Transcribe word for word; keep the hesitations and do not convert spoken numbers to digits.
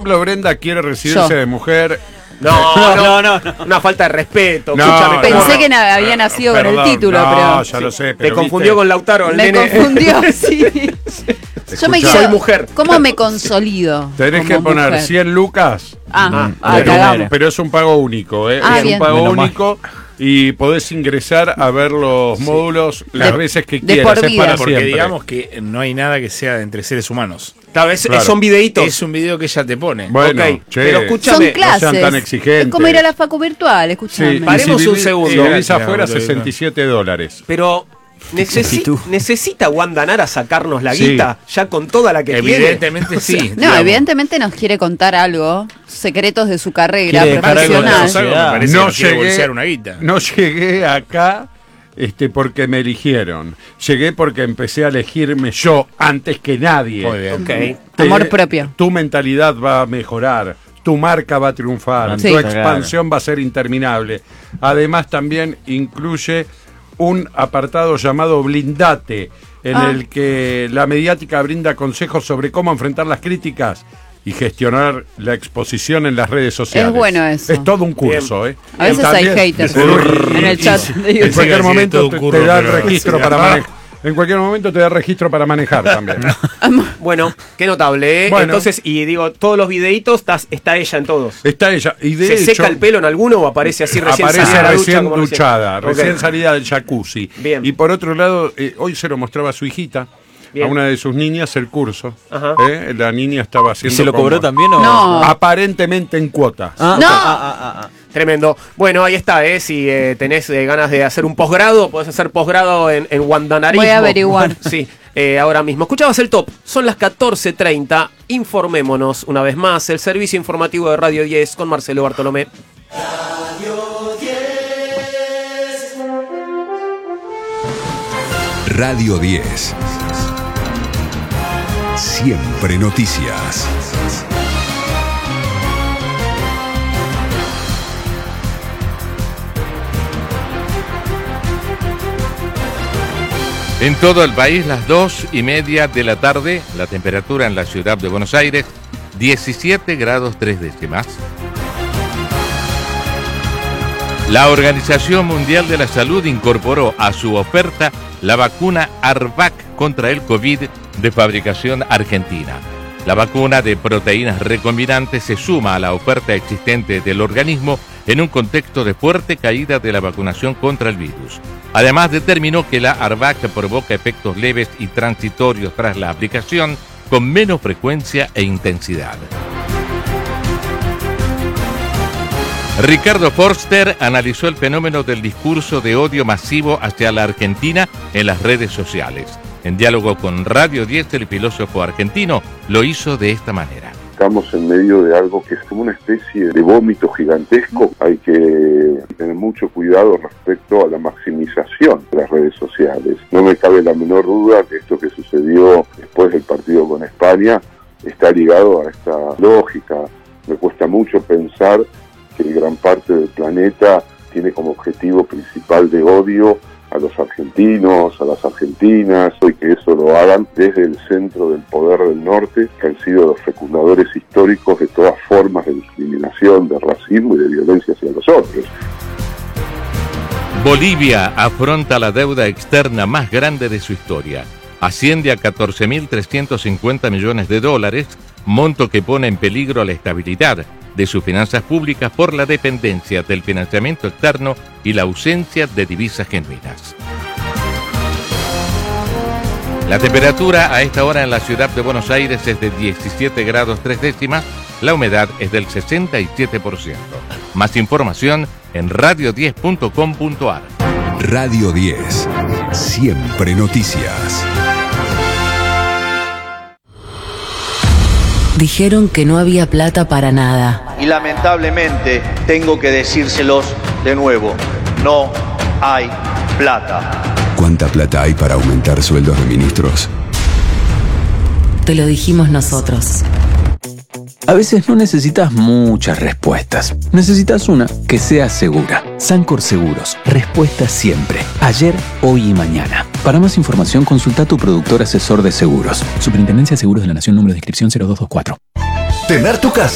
ejemplo, Brenda quiere recibirse Yo. de mujer. No, no, no, no, una falta de respeto. No, Escúchame, Pensé ¿cómo? que na- había nacido Perdón, con el título, no, pero... ya lo sé. Te Pero confundió viste, con Lautaro, el Me nene. confundió, sí. Yo me Escuchá. quiero... Soy mujer. ¿Cómo me consolido? Tenés como que poner mujer? cien lucas. Ah, Ah, ah, pero, cagamos. pero es un pago único, ¿eh? Ah, es bien. un pago Menos mal. único y podés ingresar a ver los módulos las De- veces que de quieras. por Es vida. para Porque siempre. digamos que no hay nada que sea entre seres humanos. Tal vez Claro. son videitos. Es un video que ella te pone. Bueno, Ok, che, pero Son escúchame. clases. no sean tan exigentes. Es como ir a la facu virtual, escúchame. Sí, Paremos y si un vivís- segundo. Si vivís Gracias, afuera, boludo. sesenta y siete dólares. Pero necesi- Exactitud. necesita Wanda Nara sacarnos la Sí. guita ya con toda la que Evidentemente sí. No, digamos. evidentemente nos quiere contar algo, secretos de su carrera Quiere dejar algo de profesional. algo, me parece No que quiere llegué- bolsear una guita. No llegué acá este, porque me eligieron. Llegué porque empecé a elegirme yo antes que nadie. Muy bien. Ok. Te- Amor propio. Tu mentalidad va a mejorar, tu marca va a triunfar, Sí. tu expansión va a ser interminable. Además también incluye un apartado llamado Blindate, en Ah. el que la mediática brinda consejos sobre cómo enfrentar las críticas y gestionar la exposición en las redes sociales. Es bueno eso. Es todo un curso, ¿eh? A veces También- hay haters Uy, en el y- chat y- de En YouTube. cualquier Sí, momento todo te, un curro, te da el pero- registro sí. para manejar. En cualquier momento te da registro para manejar también. Bueno, qué notable, ¿eh? Bueno. Entonces, y digo, todos los videitos estás- está ella en todos. Está ella. Y de ¿Se hecho, seca el pelo en alguno o aparece así recién aparece salida de la recién ducha, como recién? duchada, Ok. recién salida del jacuzzi. Bien. Y por otro lado, eh, hoy se lo mostraba a su hijita, Bien. a una de sus niñas, el curso. Ajá. ¿Eh? La niña estaba ¿Y haciendo. se lo cobró como- también o...? No. Aparentemente en cuotas. Ah, No. ah, ah, ah, ah. Tremendo. Bueno, ahí está, ¿eh? Si eh, tenés eh, ganas de hacer un posgrado, podés hacer posgrado en, en wandanarismo. Voy a averiguar. Sí, eh, ahora mismo. Escuchabas el top. Son las catorce treinta. Informémonos una vez más. El servicio informativo de Radio diez con Marcelo Bartolomé. Radio diez. Siempre noticias. En todo el país, las dos y media de la tarde, la temperatura en la ciudad de Buenos Aires, diecisiete grados tres décimas. La Organización Mundial de la Salud incorporó a su oferta la vacuna Arvac contra el COVID de fabricación argentina. La vacuna de proteínas recombinantes se suma a la oferta existente del organismo en un contexto de fuerte caída de la vacunación contra el virus. Además, determinó que la Arvac provoca efectos leves y transitorios tras la aplicación, con menos frecuencia e intensidad. Ricardo Forster analizó el fenómeno del discurso de odio masivo hacia la Argentina en las redes sociales. En diálogo con Radio diez, el filósofo argentino lo hizo de esta manera. Estamos en medio de algo que es como una especie de vómito gigantesco. Hay que tener mucho cuidado respecto a la maximización de las redes sociales. No me cabe la menor duda que esto que sucedió después del partido con España está ligado a esta lógica. Me cuesta mucho pensar que gran parte del planeta tiene como objetivo principal de odio a los argentinos, a las argentinas, y que eso lo hagan desde el centro del poder del norte, que han sido los fecundadores históricos de todas formas de discriminación, de racismo y de violencia hacia los otros. Bolivia afronta la deuda externa más grande de su historia. Asciende a catorce mil trescientos cincuenta millones de dólares, monto que pone en peligro la estabilidad de sus finanzas públicas por la dependencia del financiamiento externo y la ausencia de divisas genuinas. La temperatura a esta hora en la ciudad de Buenos Aires es de diecisiete grados tres décimas, la humedad es del sesenta y siete por ciento. Más información en radio diez punto com punto ar. Radio diez. Siempre noticias. Dijeron que no había plata para nada. Y lamentablemente tengo que decírselos de nuevo, no hay plata. ¿Cuánta plata hay para aumentar sueldos de ministros? Te lo dijimos nosotros. A veces no necesitas muchas respuestas. Necesitas una que sea segura. Sancor Seguros. Respuesta siempre. Ayer, hoy y mañana. Para más información, consulta a tu productor asesor de seguros. Superintendencia de Seguros de la Nación, número de inscripción cero dos dos cuatro. Tener tu casa